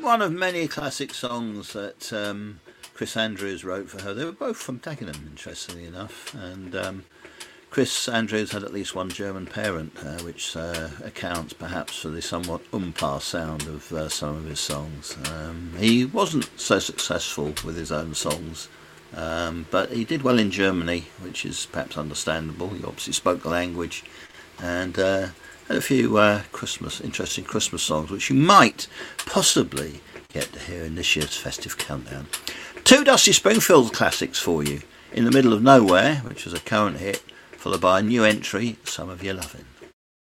one of many classic songs that Chris Andrews wrote for her. They were both from Dagenham, interestingly enough, and Chris Andrews had at least one German parent, which accounts perhaps for the somewhat sound of some of his songs. He wasn't so successful with his own songs, but he did well in Germany, which is perhaps understandable. He obviously spoke the language, and had a few interesting Christmas songs, which you might possibly get to hear in this year's festive countdown. Two Dusty Springfield classics for you. In the Middle of Nowhere, which was a current hit, followed by a new entry, Some of Your Lovin'.